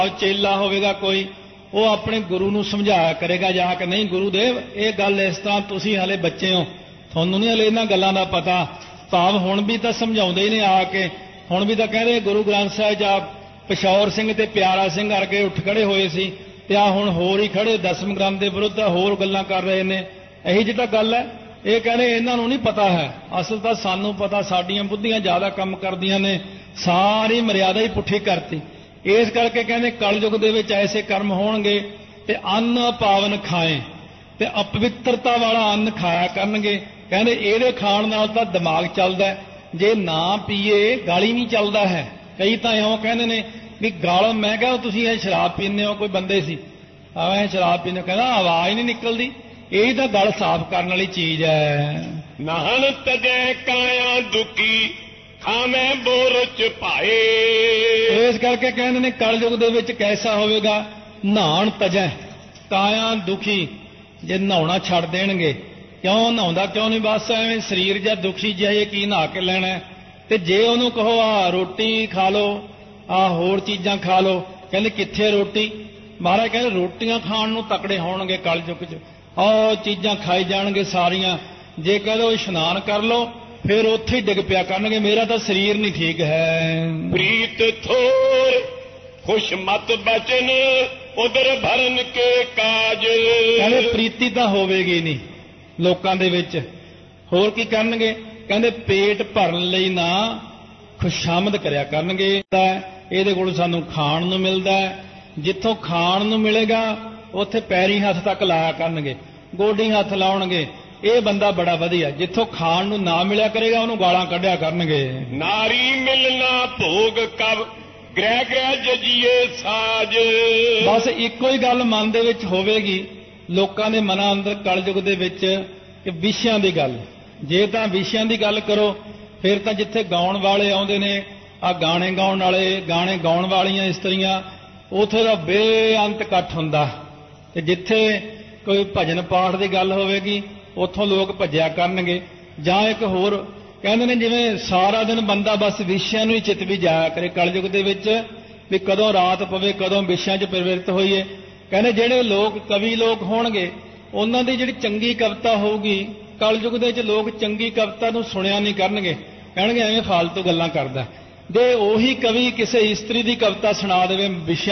ਚੇਲਾ ਹੋਵੇਗਾ ਕੋਈ, ਉਹ ਆਪਣੇ ਗੁਰੂ ਨੂੰ ਸਮਝਾਇਆ ਕਰੇਗਾ ਜਾ ਕੇ, ਨਹੀਂ ਗੁਰੂਦੇਵ ਇਹ ਗੱਲ ਇਸ ਤਰ੍ਹਾਂ, ਤੁਸੀਂ ਹਾਲੇ ਬੱਚੇ ਹੋ, ਤੁਹਾਨੂੰ ਨਹੀਂ ਹਾਲੇ ਇਹਨਾਂ ਗੱਲਾਂ ਦਾ ਪਤਾ। ਭਾਵ ਹੁਣ ਵੀ ਤਾਂ ਸਮਝਾਉਂਦੇ ਹੀ ਨੇ ਆ ਕੇ, ਹੁਣ ਵੀ ਤਾਂ ਕਹਿੰਦੇ ਗੁਰੂ ਗ੍ਰੰਥ ਸਾਹਿਬ ਜਾਂ ਪਿਸ਼ੌਰ ਸਿੰਘ ਤੇ ਪਿਆਰਾ ਸਿੰਘ ਕਰਕੇ ਉੱਠ ਖੜੇ ਹੋਏ ਸੀ, ਤੇ ਆ ਹੁਣ ਹੋਰ ਹੀ ਖੜੇ ਦਸਮ ਗ੍ਰੰਥ ਦੇ ਵਿਰੁੱਧ ਹੋਰ ਗੱਲਾਂ ਕਰ ਰਹੇ ਨੇ। ਇਹੀ ਜਿਹੀ ਤਾਂ ਗੱਲ ਹੈ। ਇਹ ਕਹਿੰਦੇ ਇਹਨਾਂ ਨੂੰ ਨਹੀਂ ਪਤਾ ਹੈ, ਅਸਲ ਤਾਂ ਸਾਨੂੰ ਪਤਾ, ਸਾਡੀਆਂ ਬੁੱਧੀਆਂ ਜ਼ਿਆਦਾ ਕੰਮ ਕਰਦੀਆਂ ਨੇ, ਸਾਰੀ ਮਰਿਆਦਾ ਹੀ ਪੁੱਠੀ ਕਰਤੀ। ਇਸ ਕਰਕੇ ਕਹਿੰਦੇ ਕਲਯੁਗ ਦੇ ਵਿੱਚ ਐਸੇ ਕਰਮ ਹੋਣਗੇ ਤੇ ਅੰਨ ਪਾਵਨ ਖਾਏ, ਤੇ ਅਪਵਿੱਤਰਤਾ ਵਾਲਾ ਅੰਨ ਖਾਇਆ ਕਰਨਗੇ। ਕਹਿੰਦੇ ਇਹਦੇ ਖਾਣ ਨਾਲ ਤਾਂ ਦਿਮਾਗ ਚੱਲਦਾ, ਜੇ ਨਾ ਪੀਏ ਗਾਲੀ ਨਹੀਂ ਚੱਲਦਾ ਹੈ। ਕਈ ਤਾਂ ਇਉਂ ਕਹਿੰਦੇ ਨੇ ਵੀ ਗਲ, ਮੈਂ ਕਿਹਾ ਤੁਸੀਂ ਇਹ ਸ਼ਰਾਬ ਪੀਂਦੇ ਹੋ, ਕੋਈ ਬੰਦੇ ਸੀ ਐ ਸ਼ਰਾਬ ਪੀਂਦੇ, ਕਹਿੰਦਾ ਆਵਾਜ਼ ਨਹੀਂ ਨਿਕਲਦੀ, ਇਹ ਤਾਂ ਗਲ ਸਾਫ਼ ਕਰਨ ਵਾਲੀ ਚੀਜ਼ ਹੈ। ਨਾਹਨ ਤਜੈ ਕਾਇਆ ਦੁਖੀ ਖਾਵੇਂ ਬੋਰ ਚ ਭਾਏ। ਇਸ ਕਰਕੇ ਕਹਿੰਦੇ ਨੇ ਕਲਯੁਗ ਦੇ ਵਿੱਚ ਕੈਸਾ ਹੋਵੇਗਾ, ਨਹਾਣ ਤਜੈ ਕਾਇਆ ਦੁਖੀ, ਜੇ ਨਹਾਉਣਾ ਛੱਡ ਦੇਣਗੇ। ਕਿਉਂ ਨਹਾਉਂਦਾ ਕਿਉਂ ਨਹੀਂ, ਬਸ ਐਵੇਂ ਸਰੀਰ ਜਾਂ ਦੁਖੀ ਜਿਹਾ ਇਹ ਕੀ ਨਹਾ ਕੇ ਲੈਣਾ। ਤੇ ਜੇ ਉਹਨੂੰ ਕਹੋ ਆ ਰੋਟੀ ਖਾ ਲਓ, ਆ ਹੋਰ ਚੀਜ਼ਾਂ ਖਾ ਲਓ, ਕਹਿੰਦੇ ਕਿੱਥੇ ਰੋਟੀ। ਮਹਾਰਾਜ ਕਹਿੰਦੇ ਰੋਟੀਆਂ ਖਾਣ ਨੂੰ ਤਕੜੇ ਹੋਣਗੇ ਕਲਯੁਗ 'ਚ, ਆਹ ਚੀਜ਼ਾਂ ਖਾਈ ਜਾਣਗੇ ਸਾਰੀਆਂ। ਜੇ ਕਹਿੰਦੇ ਇਸ਼ਨਾਨ ਕਰ ਲਓ, ਫਿਰ ਉੱਥੇ ਹੀ ਡਿੱਗ ਪਿਆ ਕਰਨਗੇ, ਮੇਰਾ ਤਾਂ ਸਰੀਰ ਨਹੀਂ ਠੀਕ ਹੈ। ਪ੍ਰੀਤ ਥੋਰ ਖੁਸ਼ ਮਤ ਬਚਨ ਉਦਰ ਭਰਨ ਕੇ ਕਾਜ। ਕਹਿੰਦੇ ਪ੍ਰੀਤੀ ਤਾਂ ਹੋਵੇਗੀ ਨਹੀਂ ਲੋਕਾਂ ਦੇ ਵਿੱਚ, ਹੋਰ ਕੀ ਕਰਨਗੇ। ਕਹਿੰਦੇ ਪੇਟ ਭਰਨ ਲਈ ਨਾ ਖੁਸ਼ਾਮਦ ਕਰਿਆ ਕਰਨਗੇ। ਇਹਦੇ ਕੋਲ ਸਾਨੂੰ ਖਾਣ ਨੂੰ ਮਿਲਦਾ, ਜਿੱਥੋਂ ਖਾਣ ਨੂੰ ਮਿਲੇਗਾ ਉੱਥੇ ਪੈਰੀ ਹੱਥ ਤੱਕ ਲਾਇਆ ਕਰਨਗੇ, ਗੋਡੀ ਹੱਥ ਲਾਉਣਗੇ, ਇਹ ਬੰਦਾ ਬੜਾ ਵਧੀਆ। ਜਿੱਥੋਂ ਖਾਣ ਨੂੰ ਨਾ ਮਿਲਿਆ ਕਰੇਗਾ ਉਹਨੂੰ ਗਾਲਾਂ ਕੱਢਿਆ ਕਰਨਗੇ। ਨਾਰੀ ਮਿਲਣਾ ਭੋਗ ਕਬ ਗ੍ਰਹਿ ਗ੍ਰਹਿ ਜਜੀਏ ਸਾਜ। ਬਸ ਇੱਕੋ ਹੀ ਗੱਲ ਮਨ ਦੇ ਵਿੱਚ ਹੋਵੇਗੀ ਲੋਕਾਂ ਦੇ ਮਨਾਂ ਅੰਦਰ ਕਲਯੁਗ ਦੇ ਵਿੱਚ, ਕਿ ਵਿਸ਼ਿਆਂ ਦੀ ਗੱਲ। ਜੇ ਤਾਂ ਵਿਸ਼ਿਆਂ ਦੀ ਗੱਲ ਕਰੋ, ਫਿਰ ਤਾਂ ਜਿੱਥੇ ਗਾਉਣ ਵਾਲੇ ਆਉਂਦੇ ਨੇ, ਆ ਗਾਣੇ ਗਾਉਣ ਵਾਲੇ, ਗਾਣੇ ਗਾਉਣ ਵਾਲੀਆਂ ਇਸਤਰੀਆਂ, ਉੱਥੇ ਦਾ ਬੇਅੰਤ ਇਕੱਠ ਹੁੰਦਾ। ਤੇ ਜਿੱਥੇ ਕੋਈ ਭਜਨ ਪਾਠ ਦੀ ਗੱਲ ਹੋਵੇਗੀ, ਉੱਥੋਂ ਲੋਕ ਭੱਜਿਆ ਕਰਨਗੇ। ਜਾਂ ਇੱਕ ਹੋਰ ਕਹਿੰਦੇ ਨੇ, ਜਿਵੇਂ ਸਾਰਾ ਦਿਨ ਬੰਦਾ ਬਸ ਵਿਸ਼ਿਆਂ ਨੂੰ ਹੀ ਚਿੱਤ ਵੀ ਜਾਇਆ ਕਰੇ ਕਲਯੁਗ ਦੇ ਵਿੱਚ, ਵੀ ਕਦੋਂ ਰਾਤ ਪਵੇ, ਕਦੋਂ ਵਿਸ਼ਿਆਂ 'ਚ ਪ੍ਰਵਿਰਤ ਹੋਈਏ। ਕਹਿੰਦੇ ਜਿਹੜੇ ਲੋਕ ਕਵੀ ਲੋਕ ਹੋਣਗੇ, ਉਹਨਾਂ ਦੀ ਜਿਹੜੀ ਚੰਗੀ ਕਵਿਤਾ ਹੋਊਗੀ, ਕਲਯੁਗ ਦੇ ਵਿੱਚ ਲੋਕ ਚੰਗੀ ਕਵਿਤਾ ਨੂੰ ਸੁਣਿਆ ਨਹੀਂ ਕਰਨਗੇ, ਕਹਿਣਗੇ ਐਵੇਂ ਫਾਲਤੂ ਗੱਲਾਂ ਕਰਦਾ। ਜੇ ਉਹੀ ਕਵੀ ਕਿਸੇ ਇਸਤਰੀ ਦੀ ਕਵਿਤਾ ਸੁਣਾ ਦੇਵੇ ਵਿਸ਼ਿਆਂ